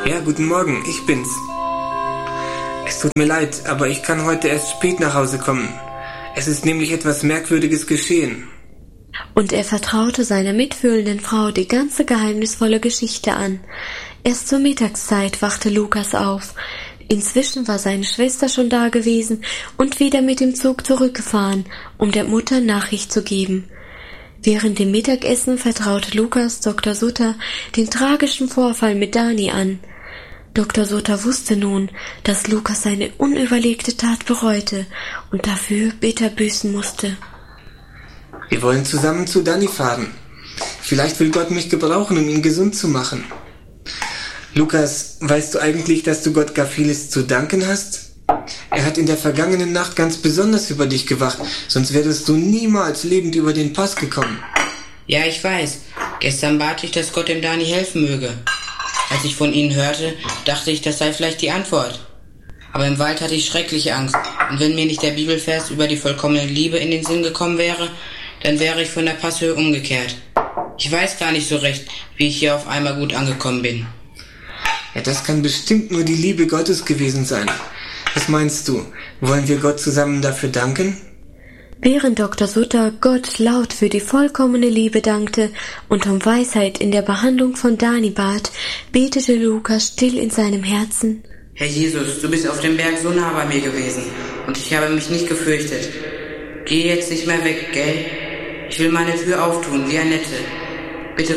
Ja, guten Morgen, ich bin's. Es tut mir leid, aber ich kann heute erst spät nach Hause kommen. Es ist nämlich etwas Merkwürdiges geschehen. Und er vertraute seiner mitfühlenden Frau die ganze geheimnisvolle Geschichte an. Erst zur Mittagszeit wachte Lukas auf. Inzwischen war seine Schwester schon da gewesen und wieder mit dem Zug zurückgefahren, um der Mutter Nachricht zu geben. Während dem Mittagessen vertraute Lukas Dr. Sutter den tragischen Vorfall mit Dani an. Dr. Sutter wusste nun, dass Lukas seine unüberlegte Tat bereute und dafür bitter büßen musste. Wir wollen zusammen zu Dani fahren. Vielleicht will Gott mich gebrauchen, um ihn gesund zu machen. Lukas, weißt du eigentlich, dass du Gott gar vieles zu danken hast? Er hat in der vergangenen Nacht ganz besonders über dich gewacht, sonst wärst du niemals lebend über den Pass gekommen. Ja, ich weiß. Gestern bat ich, dass Gott dem Dani helfen möge. Als ich von Ihnen hörte, dachte ich, das sei vielleicht die Antwort. Aber im Wald hatte ich schreckliche Angst. Und wenn mir nicht der Bibelvers über die vollkommene Liebe in den Sinn gekommen wäre, dann wäre ich von der Passhöhe umgekehrt. Ich weiß gar nicht so recht, wie ich hier auf einmal gut angekommen bin. Ja, das kann bestimmt nur die Liebe Gottes gewesen sein. Was meinst du? Wollen wir Gott zusammen dafür danken? Während Dr. Sutter Gott laut für die vollkommene Liebe dankte und um Weisheit in der Behandlung von Dani bat, betete Lukas still in seinem Herzen: Herr Jesus, du bist auf dem Berg so nah bei mir gewesen und ich habe mich nicht gefürchtet. Geh jetzt nicht mehr weg, gell? Ich will meine Tür auftun wie Annette.